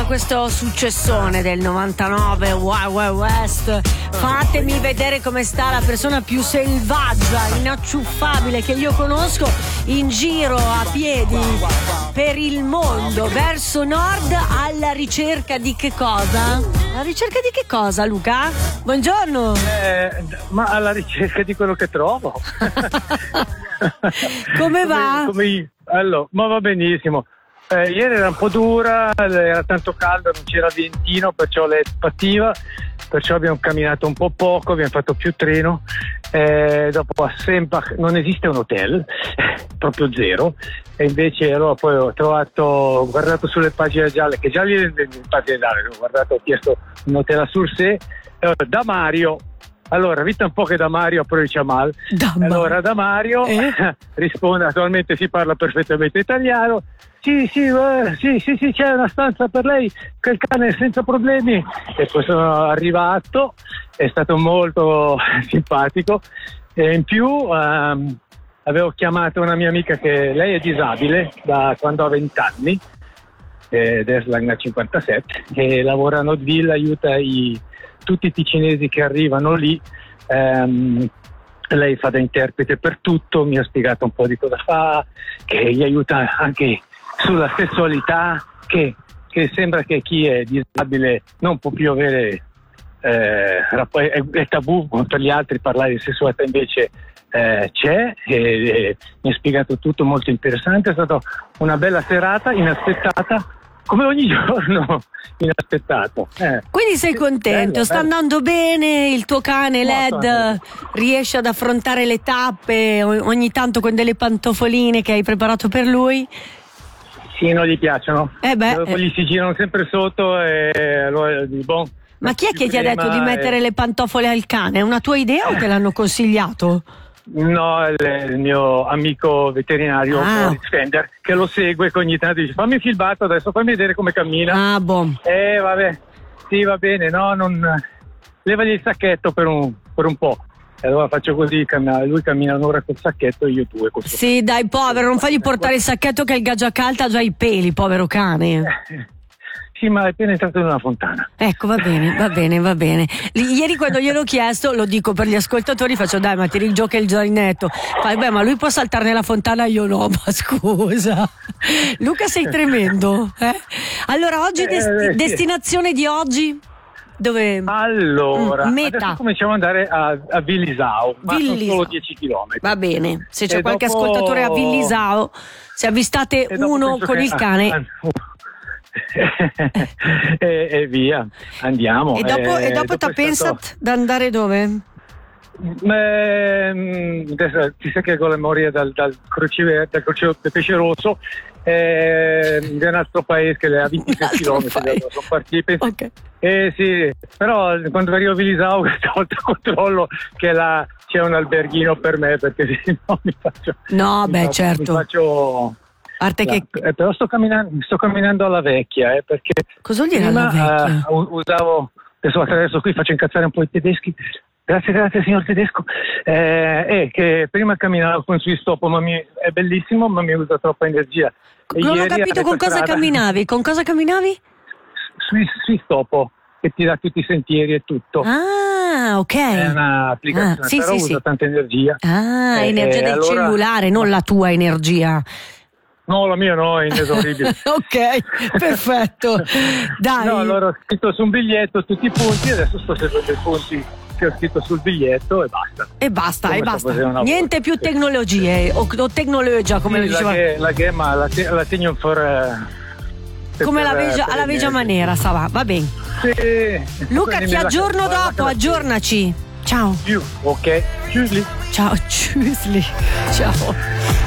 questo successone del 99 Wild Wild West, fatemi vedere come sta la persona più selvaggia, inacciuffabile che io conosco, in giro a piedi per il mondo, verso nord, alla ricerca di che cosa? Alla ricerca di che cosa, Luca? Buongiorno. Ma alla ricerca di quello che trovo. Come va? Allora, ma va benissimo. Ieri era un po' dura, era tanto caldo, non c'era ventino, perciò lei pattiva, perciò abbiamo camminato un po' poco, abbiamo fatto più treno. Dopo a Sempach non esiste un hotel, proprio zero, e invece allora poi ho guardato sulle pagine gialle, che già lì in pagine gialle, ho chiesto un hotel a Sursee, da Mario. Allora, visto un po' che da Mario a Provincia Mal, allora da Mario risponde, attualmente si parla perfettamente italiano. Sì, c'è una stanza per lei, quel cane è senza problemi. E poi sono arrivato, è stato molto simpatico, e in più avevo chiamato una mia amica che lei è disabile da quando ha 20 anni, adesso ha 57, e lavora a Notville, aiuta tutti i ticinesi che arrivano lì. Lei fa da interprete per tutto, mi ha spiegato un po' di cosa fa, che gli aiuta anche sulla sessualità, che sembra che chi è disabile non può più avere è tabù per gli altri parlare di sessualità, invece c'è, e mi ha spiegato tutto, molto interessante. È stata una bella serata, inaspettata, come ogni giorno inaspettato. Quindi sei contento? Bello, sta andando bene? Il tuo cane Led riesce ad affrontare le tappe ogni tanto con delle pantofoline che hai preparato per lui? Sì, non gli piacciono. Dopo gli si girano sempre sotto e allora Ma chi è che ti ha detto di mettere le pantofole al cane? È una tua idea o te l'hanno consigliato? No, è il mio amico veterinario Boris Fender, che lo segue, che ogni tanto dice fammi filmato adesso, fammi vedere come cammina. Vabbè, sì, va bene, levagli il sacchetto per un po'. E allora faccio così, lui cammina un'ora col sacchetto e io due. Sì, dai, povero, non fagli portare il sacchetto che il Gaggiacalta ha già i peli, povero cane. Sì, ma è appena entrato in una fontana. Ecco, va bene. Ieri quando gliel'ho chiesto, lo dico per gli ascoltatori, faccio dai, ma tiri giù che il zainetto. Fai, ma lui può saltare nella fontana, io no, ma scusa. Luca, sei tremendo. Allora, oggi destinazione di oggi? Dove? Allora, meta. Adesso cominciamo ad andare a Villisao, ma sono solo 10 km. Va bene, se c'è qualche ascoltatore a Villisao, se avvistate uno con il cane... e via, andiamo. E dopo ti pensat da andare dove? Adesso ti sa che con la memoria dal crociere del Pesce Rosso di un altro paese che è a 26 km sono partiti. Okay. Sì, però quando arrivo a Villisao questa volta controllo che c'è un alberghino per me, perché se no mi faccio però sto camminando alla vecchia, perché cosa vuol dire alla vecchia? Usavo adesso qui faccio incazzare un po' i tedeschi. Grazie signor tedesco. Che prima camminavo con Swiss Stop, è bellissimo, ma mi usa troppa energia. Non ho capito con cosa camminavi. Con cosa camminavi? Swiss Stop, che ti dà tutti i sentieri e tutto. Ah, ok. È un'applicazione, però usa tanta energia. Energia del cellulare, non la tua energia. No, la mia no, è inesauribile. Ok, perfetto. Dai. No, allora ho scritto su un biglietto tutti i punti, adesso sto seguendo i punti che ho scritto sul biglietto e basta. Niente più tecnologie o tecnologia, come lo diceva. La gamma la tengo come alla veggia maniera, va bene. Sì. Luca, ti aggiorno dopo, aggiornaci. Ciao. Ok, tschüssli. Ciao, tschüssli. Ciao.